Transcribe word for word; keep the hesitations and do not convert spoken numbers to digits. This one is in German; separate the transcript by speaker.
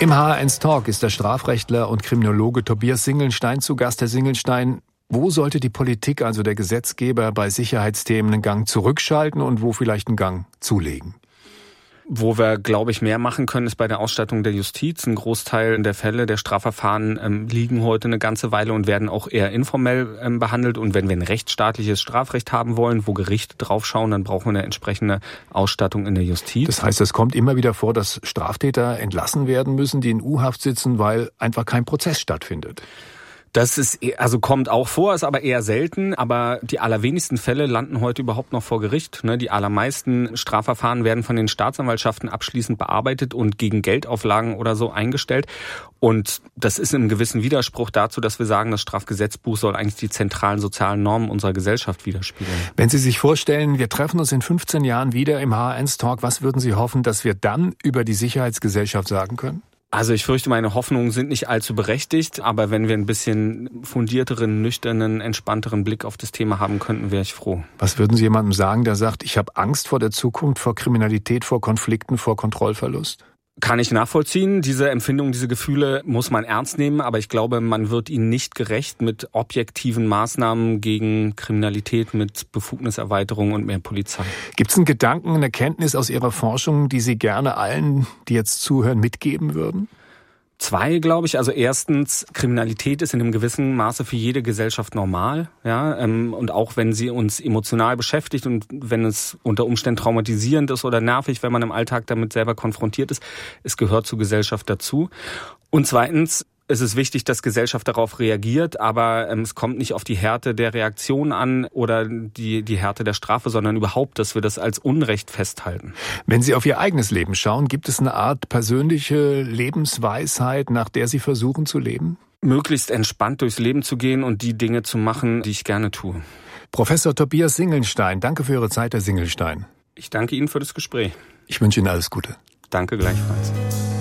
Speaker 1: Im H eins Talk ist der Strafrechtler und Kriminologe Tobias Singelstein zu Gast. Herr Singelstein, wo sollte die Politik, also der Gesetzgeber, bei Sicherheitsthemen einen Gang zurückschalten und wo vielleicht einen Gang zulegen?
Speaker 2: Wo wir, glaube ich, mehr machen können, ist bei der Ausstattung der Justiz. Ein Großteil der Fälle der Strafverfahren ähm, liegen heute eine ganze Weile und werden auch eher informell ähm, behandelt. Und wenn wir ein rechtsstaatliches Strafrecht haben wollen, wo Gerichte draufschauen, dann brauchen wir eine entsprechende Ausstattung in der Justiz.
Speaker 1: Das heißt, es kommt immer wieder vor, dass Straftäter entlassen werden müssen, die in U-Haft sitzen, weil einfach kein Prozess stattfindet.
Speaker 2: Das ist, also kommt auch vor, ist aber eher selten. Aber die allerwenigsten Fälle landen heute überhaupt noch vor Gericht. Die allermeisten Strafverfahren werden von den Staatsanwaltschaften abschließend bearbeitet und gegen Geldauflagen oder so eingestellt. Und das ist im gewissen Widerspruch dazu, dass wir sagen, das Strafgesetzbuch soll eigentlich die zentralen sozialen Normen unserer Gesellschaft widerspiegeln.
Speaker 1: Wenn Sie sich vorstellen, wir treffen uns in fünfzehn Jahren wieder im H eins Talk, was würden Sie hoffen, dass wir dann über die Sicherheitsgesellschaft sagen können?
Speaker 2: Also ich fürchte, meine Hoffnungen sind nicht allzu berechtigt, aber wenn wir ein bisschen fundierteren, nüchternen, entspannteren Blick auf das Thema haben könnten, wäre ich froh.
Speaker 1: Was würden Sie jemandem sagen, der sagt, ich habe Angst vor der Zukunft, vor Kriminalität, vor Konflikten, vor Kontrollverlust?
Speaker 2: Kann ich nachvollziehen. Diese Empfindungen, diese Gefühle muss man ernst nehmen, aber ich glaube, man wird ihnen nicht gerecht mit objektiven Maßnahmen gegen Kriminalität, mit Befugniserweiterung und mehr Polizei.
Speaker 1: Gibt es einen Gedanken, eine Erkenntnis aus Ihrer Forschung, die Sie gerne allen, die jetzt zuhören, mitgeben würden?
Speaker 2: Zwei, glaube ich. Also erstens, Kriminalität ist in einem gewissen Maße für jede Gesellschaft normal, ja, ähm, und auch wenn sie uns emotional beschäftigt und wenn es unter Umständen traumatisierend ist oder nervig, wenn man im Alltag damit selber konfrontiert ist, es gehört zur Gesellschaft dazu. Und zweitens, es ist wichtig, dass Gesellschaft darauf reagiert, aber ähm, es kommt nicht auf die Härte der Reaktion an oder die, die Härte der Strafe, sondern überhaupt, dass wir das als Unrecht festhalten.
Speaker 1: Wenn Sie auf Ihr eigenes Leben schauen, gibt es eine Art persönliche Lebensweisheit, nach der Sie versuchen zu leben?
Speaker 2: Möglichst entspannt durchs Leben zu gehen und die Dinge zu machen, die ich gerne tue.
Speaker 1: Professor Tobias Singelstein, danke für Ihre Zeit, Herr Singelstein.
Speaker 2: Ich danke Ihnen für das Gespräch.
Speaker 1: Ich wünsche Ihnen alles Gute.
Speaker 2: Danke gleichfalls.